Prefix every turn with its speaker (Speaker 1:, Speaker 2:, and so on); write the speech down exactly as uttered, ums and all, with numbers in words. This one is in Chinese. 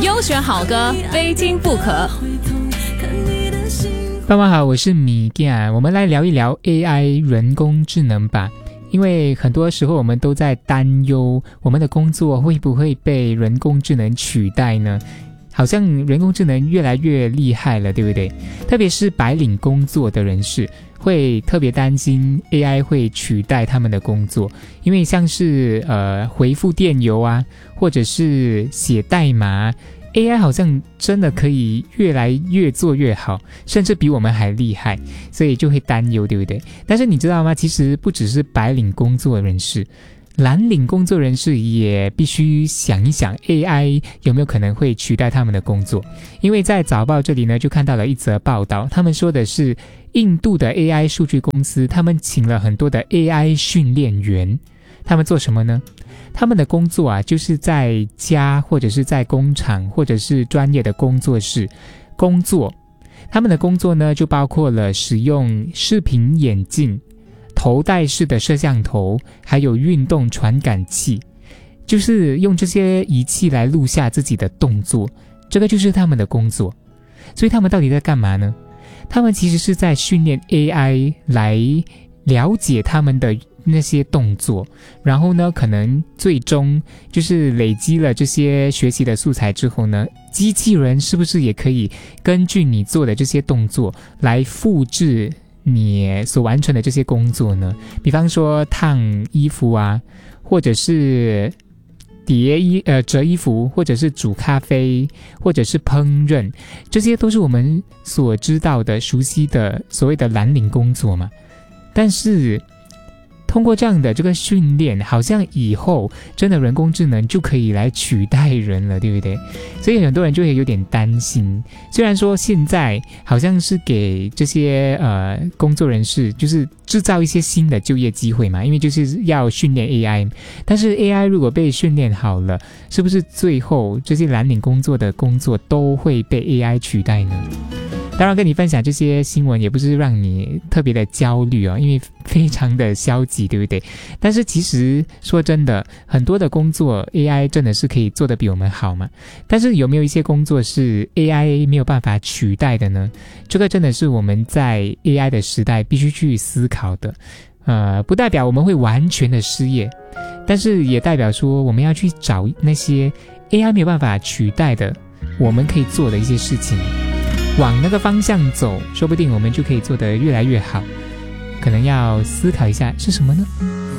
Speaker 1: 优选好歌，非听不可。
Speaker 2: 爸妈好，我是米健，我们来聊一聊 A I 人工智能吧。因为很多时候我们都在担忧我们的工作会不会被人工智能取代呢？好像人工智能越来越厉害了，对不对？特别是白领工作的人士会特别担心 A I 会取代他们的工作，因为像是呃回复电邮啊，或者是写代码， A I 好像真的可以越来越做越好，甚至比我们还厉害，所以就会担忧，对不对？但是你知道吗？其实不只是白领工作人士，蓝领工作人士也必须想一想 A I 有没有可能会取代他们的工作。因为在早报这里呢，就看到了一则报道，他们说的是印度的 A I 数据公司，他们请了很多的 A I 训练员，他们做什么呢？他们的工作啊，就是在家或者是在工厂或者是专业的工作室工作。他们的工作呢，就包括了使用视频眼镜、头戴式的摄像头，还有运动传感器，就是用这些仪器来录下自己的动作，这个就是他们的工作。所以他们到底在干嘛呢？他们其实是在训练 A I 来了解他们的那些动作，然后呢，可能最终就是累积了这些学习的素材之后呢，机器人是不是也可以根据你做的这些动作来复制你所完成的这些工作呢？比方说烫衣服啊，或者是叠衣呃折衣服，或者是煮咖啡，或者是烹饪，这些都是我们所知道的熟悉的所谓的蓝领工作嘛。但是通过这样的这个训练，好像以后真的人工智能就可以来取代人了，对不对？所以很多人就会有点担心。虽然说现在好像是给这些呃工作人士就是制造一些新的就业机会嘛，因为就是要训练 A I， 但是 A I 如果被训练好了，是不是最后这些蓝领工作的工作都会被 A I 取代呢？当然跟你分享这些新闻也不是让你特别的焦虑哦，因为非常的消极，对不对？但是其实说真的，很多的工作 A I 真的是可以做得比我们好嘛。但是有没有一些工作是 A I 没有办法取代的呢？这个真的是我们在 A I 的时代必须去思考的。呃，不代表我们会完全的失业，但是也代表说我们要去找那些 A I 没有办法取代的我们可以做的一些事情，往那个方向走，说不定我们就可以做得越来越好。可能要思考一下是什么呢？